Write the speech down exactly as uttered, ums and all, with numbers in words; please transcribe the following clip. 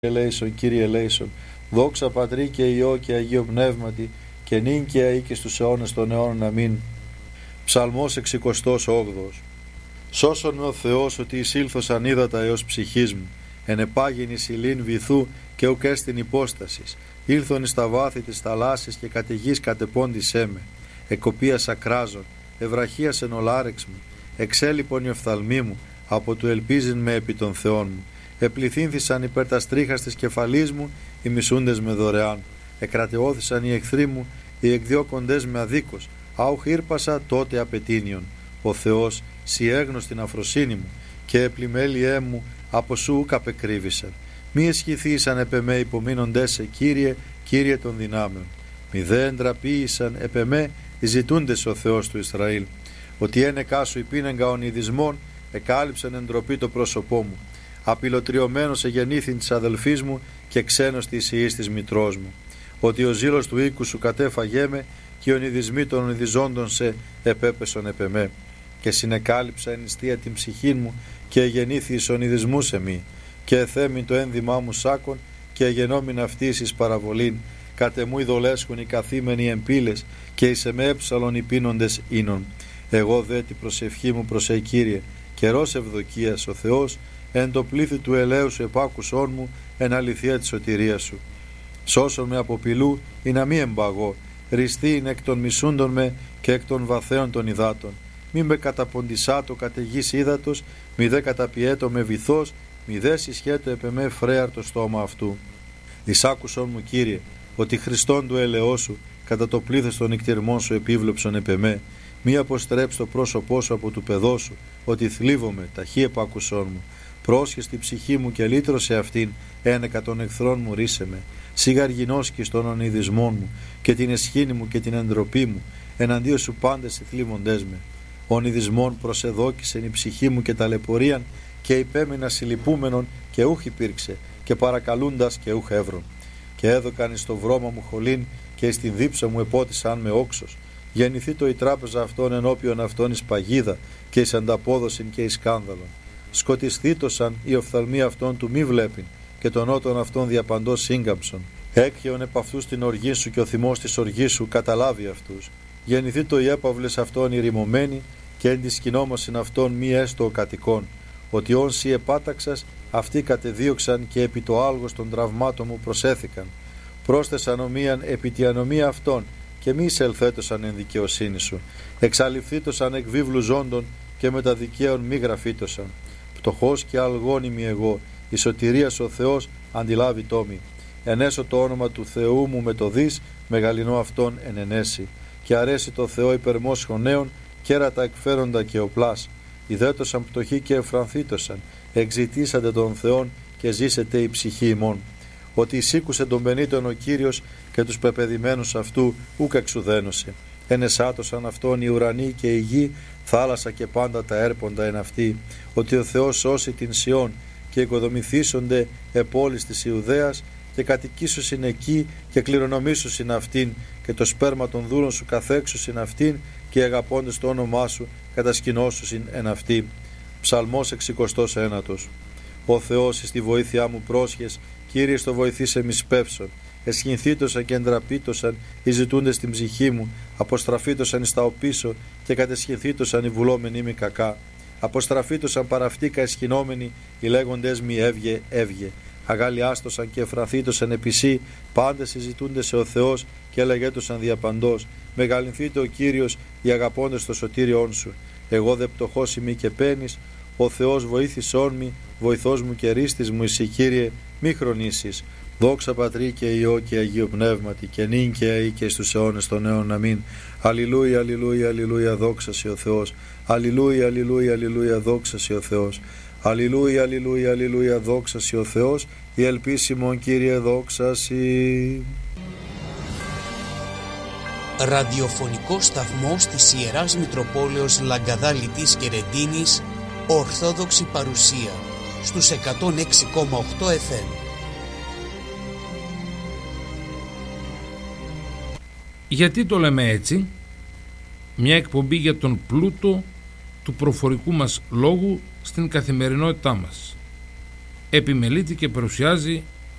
ελέησον, Κύριε ελέησον. Δόξα Πατρί και Υιό και Αγίο Πνεύματι, και νυν και αεί και στους αιώνες των αιώνων. Αμήν. Ψαλμός εξηκοστός όγδοος. Σώσον με ο Θεός, ότι εισήλθωσαν ύδατα έως ψυχής μου, ενεπάγην εις ηλίν βυθού και ουκ έστιν υπόστασης. Ήλθον εις τα βάθη της θαλάσσης και κατ' γης κατεπώντησέ με. Εκοπίας ακράζων, ευραχίας εν ολάρεξ μου, εξέλιπον η οφθαλμή μου, από του ελπίζειν με επί των Θεών μου. Επληθύνθησαν υπέρ τας τρίχας της κεφαλής μου οι μισούντες με δωρεάν. Εκρατεώθησαν οι εχθροί μου, οι εκδιώκοντες με αδίκως. Άουχ ήρπασα τότε απαιτήνιον. Ο Θεός σοι έγνωστην αφροσύνη μου, και επλημέλιέ μου από σου ουκ απεκρύβησαν. Μη εσχηθήσαν επ' εμέ υπομείνοντές σε, Κύριε, Κύριε των δυνάμεων. Μη δε εντραπείησαν επ' εμέ οι ζητούντες ο Θεός του Ισραήλ. Ότι ένεκά σου υπήνεγκα ονειδισμών, εκάλυψαν εντροπή το πρόσωπό μου. Απειλοτριωμένος εγεννήθην της αδελφής μου και ξένος της ιής της μητρός μου. Ότι ο ζήλος του οίκου σου κατέφαγέ με, και οι ονειδισμοί των ονειδιζόντων σε επέπεσον επ' εμέ. Και συνεκάλυψα εν νηστεία την ψυχήν μου, και εγεννήθη εις ονειδισμούς σε μη. Και εθέμην το ένδυμά μου σάκον, και εγενόμην αυτής εις παραβολήν. Κατεμού ειδολέσχουν οι καθήμενοι εμπύλες, και εις εμέ έψαλον οι πίνοντες ίνων. Εγώ δε την προσευχή μου προς ει Κύριε, καιρός ευδοκίας ο Θεός, εν το πλήθη του ελέου σου επάκουσόν μου, εν αληθεία της σωτηρίας σου. Σώσον με από πηλού, ή να μη εμπαγώ, ριστήν εκ των μισούντων με και εκ των βαθέων των υδάτων. Μη με καταποντισάτο κατ' γης ύδατος, μη δε καταπιέτο με βυθός, μη δε συσχέτω επ' εμέ φρέαρ το στόμα αυτού. Εισάκουσον μου, Κύριε, ότι Χριστόν του ελεός σου, κατά το πλήθος των νυκτυρμών σου επίβλεψον επ' εμέ. Μη αποστρέψει το πρόσωπό σου από του παιδό σου, ότι θλίβομαι, ταχύ επάκουσόν μου. Πρόσχε στη ψυχή μου και λύτρωσε αυτήν, ένεκα των εχθρών μου ρίσε με. Σιγαργινώσκεις των ονειδισμών μου, και την εσχήνη μου και την εντροπή μου, εναντίον σου πάντες οι θλίβοντές με. Ονειδισμών προσεδόκησεν η ψυχή μου και ταλαιπωρίαν, και υπέμεινα συλληπούμενον και ούχ υπήρξε, και παρακαλούντας και ούχ εύρων. Και έδωκαν εις το βρώμα μου χολήν, και εις την δίψα μου επότισαν με όξος. Γεννηθεί το η τράπεζα αυτών ενώπιον αυτών εις παγίδα, και εις ανταπόδοσιν και εις σκάνδαλον. Σκοτισθήτωσαν οι οφθαλμοί αυτών του μη βλέπειν, και τον ότον αυτών διαπαντός σύγκαμψον. Έκχεον επ' αυτούς την οργή σου, και ο θυμός της οργής σου καταλάβει αυτούς. Γεννηθεί το οι έπαυλες αυτών ηρημωμένοι, και εν της σκηνόμωσιν αυτών μη έστω ο κατοικών. Ότι όν σοι επάταξας, αυτοί κατεδίωξαν, και επί το άλγος των τραυμάτων μου προσέθηκαν. Πρόσθεσαν ομοίαν επί τη ανομία αυτών, και μη εισελθέτωσαν εν δικαιοσύνη σου. Εξαλειφθήτωσαν εκ βίβλου ζώντων, και με τα δικαίων μη γραφήτωσαν. Πτωχός και αλγόνιμη εγώ, η σωτηρίας ο Θεός αντιλάβει τόμη. Ενέσω το όνομα του Θεού μου με το δις, μεγαλυνό αυτόν εν ενέσει. Και αρέσει το Θεό υπερμόσχων νέων, κέρατα εκφέροντα και οπλάς. Ιδέτωσαν πτωχοί και εφρανθήτωσαν, εξητήσατε τον Θεόν, και ζήσετε η ψυχή ημών. Ότι εισήκουσε τον πενήτων ο Κύριος, και τους πεπαιδημένους αυτού ούκ εξουδένωσε. Ενεσάτωσαν αυτόν οι ουρανοί και η γη, θάλασσα και πάντα τα έρποντα εν αυτή. Ότι ο Θεός σώσει την Σιών, και οικοδομηθήσονται επόλεις της Ιουδαίας, και κατοικήσουσιν εκεί, και κληρονομήσουσιν αυτήν, και το σπέρμα των δούλων σου καθέξουσιν αυτήν, και αγαπώντες το όνομά σου κατασκηνώσουσιν εν αυτή. Ψαλμός εξηκοστός ένατος. Ο Θεός εις τη βοήθειά μου πρόσχες, Κύριε στο βοηθήσε μη σπεύσον. Εσχυνθήτωσαν και εντραπήτωσαν οι ζητούντες στην ψυχή μου, αποστραφήτωσαν εις τα οπίσω, και κατεσχυνθήτωσαν οι βουλόμενοι μη κακά. Αποστραφήτωσαν παραυτήκα εσχυνόμενοι, οι λέγοντες μη έβγε, έβγε. Αγαλιάστοσαν και εφραθήτωσαν επισή, πάντες συζητούνται σε ο Θεός, και λέγετωσαν διαπαντός. Μεγαλυνθείτε ο Κύριος, οι αγαπώντες το σωτήριόν σου. Εγώ δε πτωχός ημί και πένης, ο Θεός βοήθησόν μη, βοηθός μου και ρίστης μου, εσύ Κύριε, μη χρονίσεις. Δόξα Πατρί και Υιό και Αγίο Πνεύματι, και νυν και αεί και στους αιώνες των αιώνων. Αμήν. Αλληλούια, αλληλούια, αλληλούια, δόξα σε ο Θεός. Αλληλούια, αλληλούια, αλληλούια, δόξα σε ο Θεός. Αλληλούια, αλληλούια, αλληλούια, δόξα σε ο Θεός. Η ελπίσιμον Κύριε, δόξα σοι. Ραδιοφωνικό σταθμός της Ιεράς Μητροπόλεως Λαγκαδά Λιτής και Ρεντίνης, Ορθόδοξη παρουσία στους εκατόν έξι κόμμα οκτώ εφ εμ. Γιατί το λέμε έτσι? Μια εκπομπή για τον πλούτο του προφορικού μας λόγου στην καθημερινότητά μας. Επιμελείται και παρουσιάζει